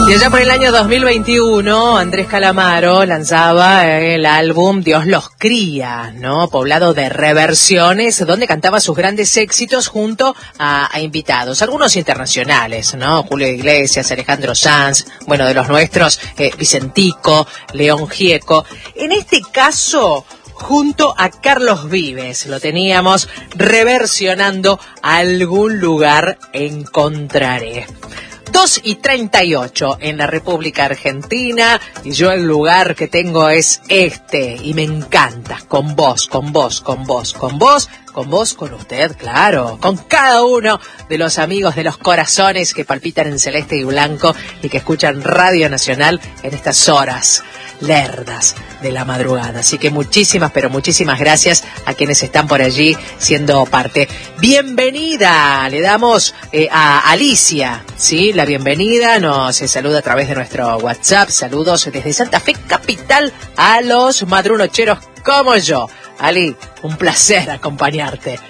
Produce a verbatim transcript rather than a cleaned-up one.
Y allá por el año dos mil veintiuno, Andrés Calamaro lanzaba el álbum Dios los cría, ¿no? Poblado de reversiones, donde cantaba sus grandes éxitos junto a, a invitados, algunos internacionales, ¿no? Julio Iglesias, Alejandro Sanz, bueno, de los nuestros, eh, Vicentico, León Gieco. En este caso, junto a Carlos Vives, lo teníamos reversionando Algún lugar encontraré. dos y treinta y ocho en la República Argentina, y yo el lugar que tengo es este, y me encanta, con vos, con vos, con vos, con vos, con vos, con usted, claro, con cada uno de los amigos de los corazones que palpitan en celeste y blanco y que escuchan Radio Nacional en estas horas lerdas de la madrugada. Así que muchísimas, pero muchísimas gracias a quienes están por allí siendo parte. Bienvenida, le damos eh, a Alicia, ¿sí? La bienvenida, nos se saluda a través de nuestro WhatsApp. Saludos desde Santa Fe Capital a los madrunocheros como yo. Ali, un placer acompañarte.